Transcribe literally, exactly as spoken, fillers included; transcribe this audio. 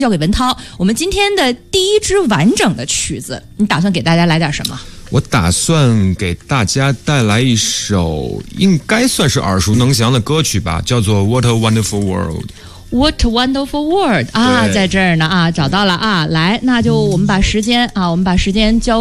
交给文涛。我们今天的第一支完整的曲子，你打算给大家来点什么？ 我打算给大家带来一首应该算是耳熟能详的歌曲吧，叫做《What a Wonderful World》。What a wonderful world 啊，在这儿呢啊，找到了啊，来，那就我们把时间啊，我们把时间交。